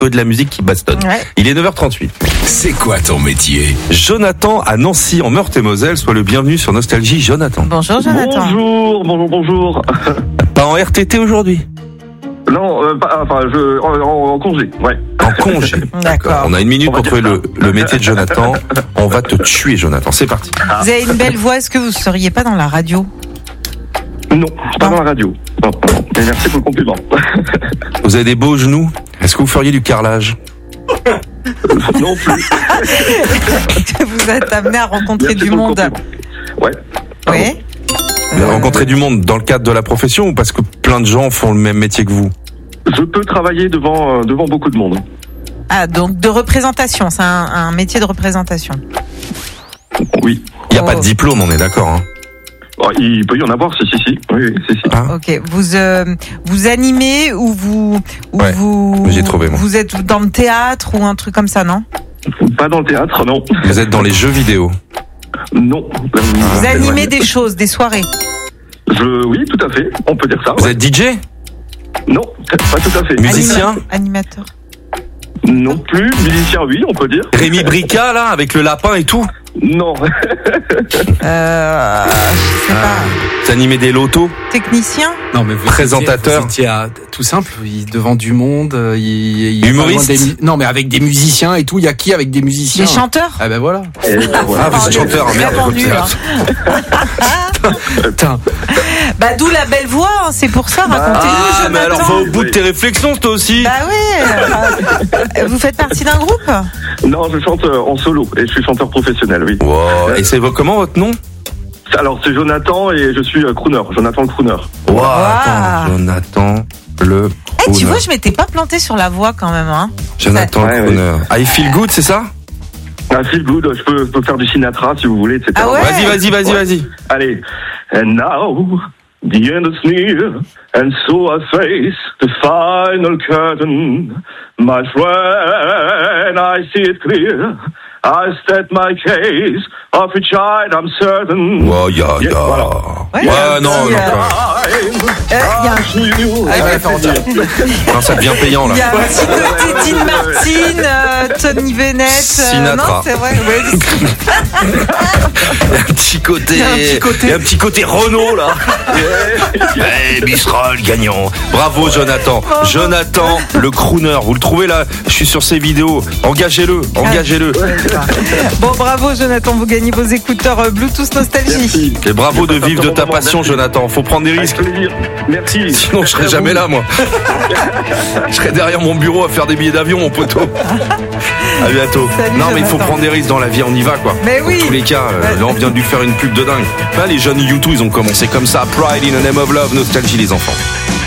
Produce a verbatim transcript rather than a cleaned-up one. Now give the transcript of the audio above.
de la musique qui bastonne. Ouais. Il est neuf heures trente-huit. C'est quoi ton métier ? Jonathan à Nancy, en Meurthe-et-Moselle. Sois le bienvenu sur Nostalgie, Jonathan. Bonjour, Jonathan. Bonjour, bonjour, bonjour. Pas en R T T aujourd'hui ? Non, euh, pas, enfin, je, en, en, en congé, ouais. En congé. D'accord. On a une minute pour trouver le, le métier de Jonathan. On va te tuer, Jonathan. C'est parti. Vous avez une belle voix. Est-ce que vous ne seriez pas dans la radio ? Non, pas dans la radio. Non, non. Mais merci pour le compliment. Vous avez des beaux genoux. Est-ce que vous feriez du carrelage ? Non plus. Vous êtes amené à rencontrer merci du monde. Ouais. Oui. Vous avez rencontré du monde dans le cadre de la profession ou parce que plein de gens font le même métier que vous ? Je peux travailler devant, euh, devant beaucoup de monde. Ah, donc de représentation. C'est un, un métier de représentation. Oui. Il n'y a oh. pas de diplôme, on est d'accord, hein ? Oh, il peut y en avoir, si, si, si. Oui, si, si. Ah. Ok. Vous euh, vous animez ou vous ou ouais, vous j'ai trouvé, moi. Vous êtes dans le théâtre ou un truc comme ça, non ? Pas dans le théâtre, non. Vous êtes dans les jeux vidéo ? Non. Vous animez des choses, des soirées ? Je, oui, tout à fait. On peut dire ça. Vous ouais. êtes D J ? Non, pas tout à fait. Musicien ? Anima- Animateur. Non plus. Musicien, oui, on peut dire. Rémi Brica, là, avec le lapin et tout ? Non. Euh, je sais pas. Vous animez des lotos ? Technicien ? Non, mais vous Présentateur. étiez, vous étiez à, tout simple, il- devant du monde, euh, il, il, Humoriste. des, non, mais avec des musiciens et tout. Il y a qui avec des musiciens ? Des chanteurs ? Ah ben voilà. Et ben voilà. Ah, vous êtes chanteur, c'est merde. vraiment nul, hein. Putain. Bah d'où la belle voix, hein, c'est pour ça, racontez-nous, Ah, mais Jonathan. alors va au bout de tes réflexions, toi aussi. Bah oui. euh, vous faites partie d'un groupe ? Non, je chante euh, en solo et je suis chanteur professionnel, oui. Wow. Et c'est vo- comment votre nom ? Alors c'est Jonathan et je suis euh, crooner, Jonathan le crooner. Wow, Wow. attends, Jonathan le Eh, tu crooner. vois, je m'étais pas planté sur la voix quand même, hein. Jonathan Ouais, le crooner. I feel good, c'est ça ? Ah, feel good, je peux, je peux faire du Sinatra si vous voulez, et cetera. Ah ouais ? Vas-y, vas-y, vas-y, Ouais. vas-y. Allez. And now, the end is near, and so I face the final curtain. My friend, I see it clear. I state my case, of which I am certain. Wow, ya, Yeah, ya. voilà. Ouais, Ouais, non, il y non, a- pas. Euh, il y a un- Ah, Ouais, faire entière. Non, ça devient payant, Il y là. a un petit côté Dean Martin, euh, Tony Bennett. euh, Sinatra. non, c'est vrai. Ouais. Il y a un petit côté. Il y a un petit côté. Il y a un petit côté Renault, là. Eh, Bisserol, gagnant. Bravo, Jonathan. Jonathan, le crooner. Vous le trouvez là ? Je suis sur ses vidéos. Engagez-le, engagez-le. Bon, bravo, Jonathan. Vous gagnez vos écouteurs euh, Bluetooth Nostalgie. Merci. Et bravo de vivre de ta passion, Jonathan. Faut prendre des Avec risques. plaisir. Merci. Sinon, je serais jamais là, moi. Je serais derrière mon bureau à faire des billets d'avion, mon poteau. À bientôt. Salut, Non, mais il faut Jonathan. prendre des risques dans la vie, on y va, quoi. Mais oui. Dans tous les cas, euh, là, on vient de lui faire une pub de dingue. Là, les jeunes YouTube, ils ont commencé comme ça. Pride in the name of love, nostalgie, les enfants.